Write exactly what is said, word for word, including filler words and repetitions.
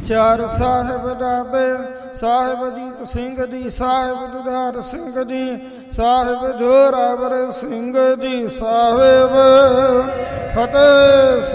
ਚਾਰ ਸਾਹਿਬ ਦਾਦੇ ਸਾਹਿਬ ਅਜੀਤ ਸਿੰਘ ਜੀ, ਸਾਹਿਬ ਜੁਝਾਰ ਸਿੰਘ ਜੀ, ਸਾਹਿਬ ਜੋਰਾਵਰ ਸਿੰਘ ਜੀ, ਸਾਹਿਬ ਫਤਿਹ